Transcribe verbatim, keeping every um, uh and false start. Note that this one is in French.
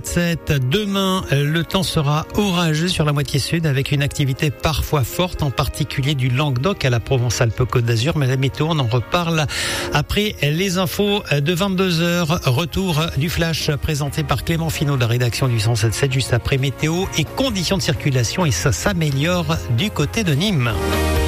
sept. Demain, le temps sera orageux sur la moitié sud avec une activité parfois forte, en particulier du Languedoc à la Provence-Alpes-Côte d'Azur. Mais la météo, on en reparle après les infos de vingt-deux heures. Retour du flash présenté par Clément Finot de la rédaction du cent sept sept juste après météo et conditions de circulation, et ça s'améliore du côté de Nîmes.